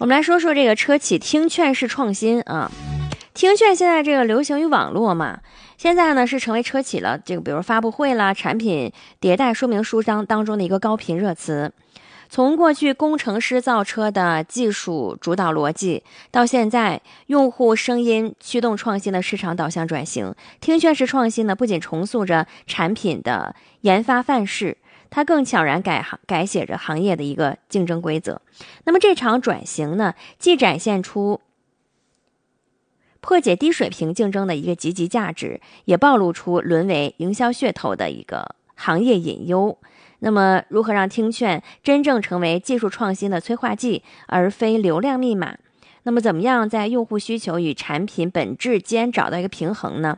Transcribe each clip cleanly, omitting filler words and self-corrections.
我们来说说这个车企听劝式创新啊。听劝现在这个流行于网络嘛，现在呢是成为车企了这个比如发布会啦、产品迭代说明书当中的一个高频热词。从过去工程师造车的技术主导逻辑，到现在用户声音驱动创新的市场导向转型，听劝式创新呢不仅重塑着产品的研发范式，它更悄然改写着行业的一个竞争规则。那么这场转型呢，既展现出破解低水平竞争的一个积极价值，也暴露出沦为营销噱头的一个行业隐忧。那么如何让听劝真正成为技术创新的催化剂，而非流量密码？那么怎么样在用户需求与产品本质间找到一个平衡呢？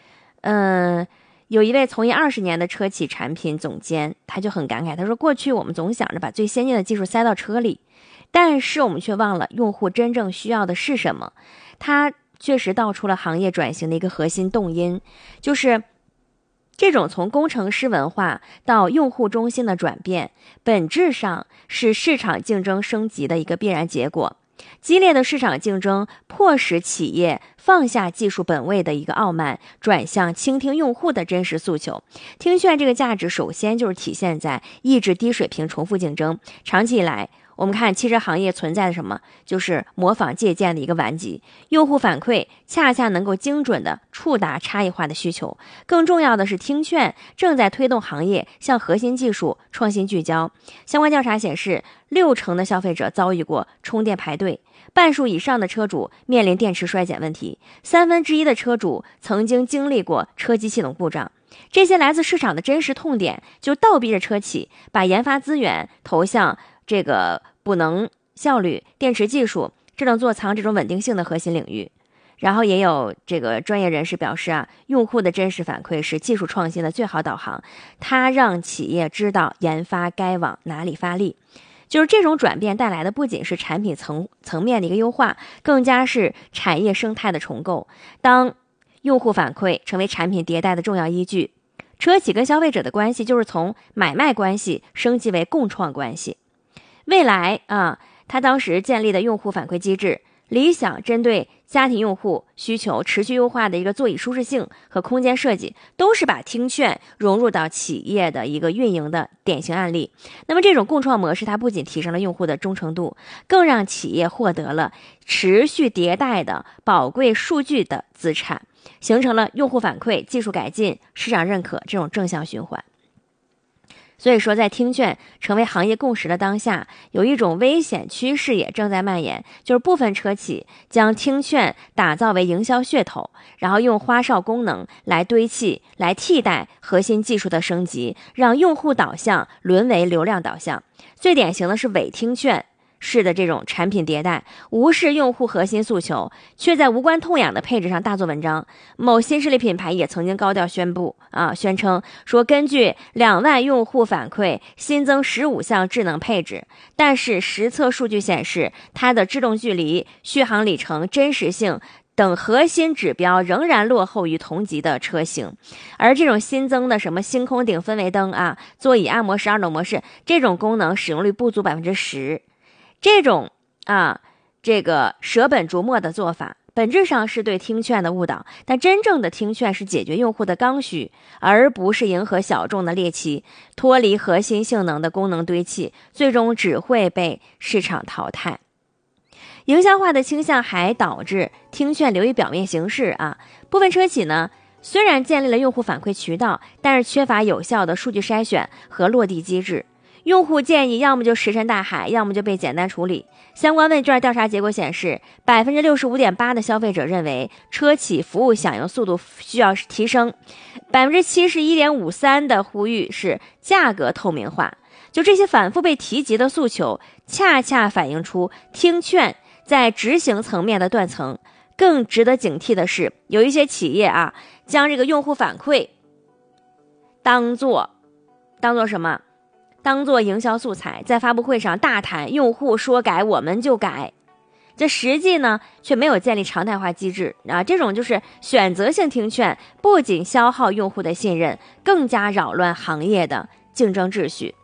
有一位从业20年的车企产品总监，他就很感慨，他说过去我们总想着把最先进的技术塞到车里，但是我们却忘了用户真正需要的是什么。他确实道出了行业转型的一个核心动因，就是这种从工程师文化到用户中心的转变，本质上是市场竞争升级的一个必然结果。激烈的市场竞争迫使企业放下技术本位的一个傲慢，转向倾听用户的真实诉求。听劝这个价值首先就是体现在抑制低水平重复竞争。长期以来我们看汽车行业存在的什么，就是模仿借鉴的一个顽疾。用户反馈恰恰能够精准地触达差异化的需求。更重要的是，听劝正在推动行业向核心技术创新聚焦。相关调查显示，60%的消费者遭遇过充电排队，半数以上的车主面临电池衰减问题，1/3的车主曾经经历过车机系统故障。这些来自市场的真实痛点，就倒逼着车企把研发资源投向这个补能效率、电池技术、智能座舱这种稳定性的核心领域。然后也有这个专业人士表示啊，用户的真实反馈是技术创新的最好导航，它让企业知道研发该往哪里发力。就是这种转变带来的不仅是产品层面的一个优化，更加是产业生态的重构。当用户反馈成为产品迭代的重要依据，车企跟消费者的关系就是从买卖关系升级为共创关系。未来他当时建立的用户反馈机制，理想针对家庭用户需求持续优化的一个座椅舒适性和空间设计，都是把听劝融入到企业的一个运营的典型案例。那么这种共创模式，它不仅提升了用户的忠诚度，更让企业获得了持续迭代的宝贵数据的资产，形成了用户反馈、技术改进、市场认可这种正向循环。所以说，在听劝成为行业共识的当下，有一种危险趋势也正在蔓延，就是部分车企将听劝打造为营销噱头，然后用花哨功能来堆砌、来替代核心技术的升级，让用户导向沦为流量导向。最典型的是伪听劝式的这种产品迭代，无视用户核心诉求，却在无关痛痒的配置上大做文章。某新势力品牌也曾经高调宣称说，根据2万用户反馈，新增15项智能配置，但是实测数据显示，它的制动距离、续航里程、真实性等核心指标仍然落后于同级的车型。而这种新增的什么星空顶氛围灯座椅按摩式、2种模式，这种功能使用率不足 10%。这种这个舍本逐末的做法，本质上是对听劝的误导，但真正的听劝是解决用户的刚需，而不是迎合小众的猎奇，脱离核心性能的功能堆砌，最终只会被市场淘汰。营销化的倾向还导致听劝流于表面形式部分车企呢，虽然建立了用户反馈渠道，但是缺乏有效的数据筛选和落地机制。用户建议要么就石沉大海，要么就被简单处理。相关问卷调查结果显示， 65.8% 的消费者认为车企服务响应速度需要提升， 71.53% 的呼吁是价格透明化。就这些反复被提及的诉求，恰恰反映出听劝在执行层面的断层。更值得警惕的是，有一些企业将这个用户反馈当做什么？当做营销素材，在发布会上大谈用户说改我们就改，这实际呢却没有建立常态化机制这种就是选择性听劝，不仅消耗用户的信任，更加扰乱行业的竞争秩序。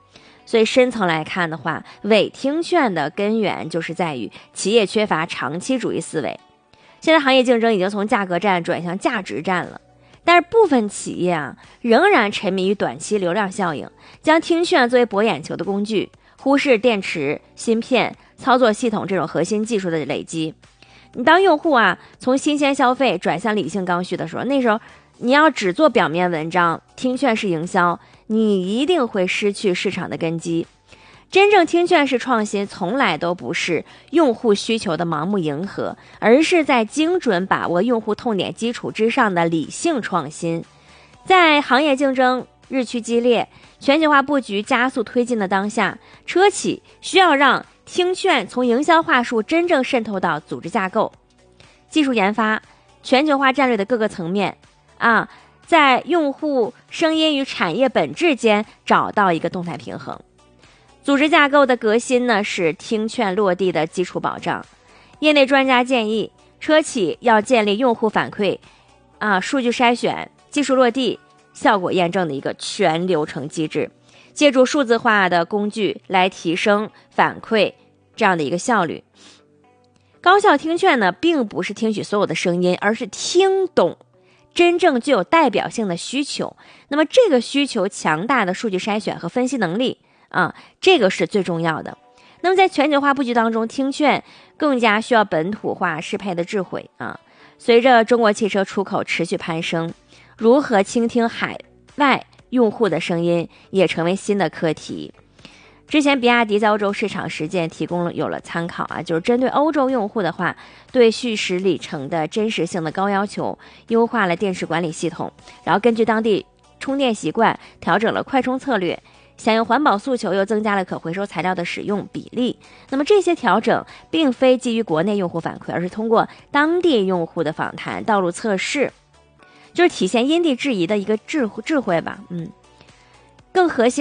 所以深层来看的话，伪听劝的根源就是在于企业缺乏长期主义思维。现在行业竞争已经从价格战转向价值战了，但是部分企业啊仍然沉迷于短期流量效应，将听劝作为博眼球的工具，忽视电池、芯片、操作系统这种核心技术的累积。你当用户啊从新鲜消费转向理性刚需的时候，那时候你要只做表面文章，听劝式营销，你一定会失去市场的根基。真正听劝式创新从来都不是用户需求的盲目迎合，而是在精准把握用户痛点基础之上的理性创新。在行业竞争日趋激烈、全球化布局加速推进的当下，车企需要让听劝从营销话术真正渗透到组织架构、技术研发、全球化战略的各个层面啊，在用户声音与产业本质间找到一个动态平衡。组织架构的革新呢，是听劝落地的基础保障。业内专家建议，车企要建立用户反馈、数据筛选、技术落地、效果验证的一个全流程机制，借助数字化的工具来提升反馈这样的一个效率。高效听劝呢，并不是听取所有的声音，而是听懂真正具有代表性的需求。那么这个需求强大的数据筛选和分析能力这个是最重要的。那么在全球化布局当中，听劝更加需要本土化适配的智慧随着中国汽车出口持续攀升，如何倾听海外用户的声音也成为新的课题。之前比亚迪在欧洲市场实践有了参考就是针对欧洲用户的话，对续时里程的真实性的高要求，优化了电池管理系统，然后根据当地充电习惯调整了快充策略，响应环保诉求又增加了可回收材料的使用比例。那么这些调整并非基于国内用户反馈，而是通过当地用户的访谈、道路测试，就是体现因地制宜的一个智慧吧。更核心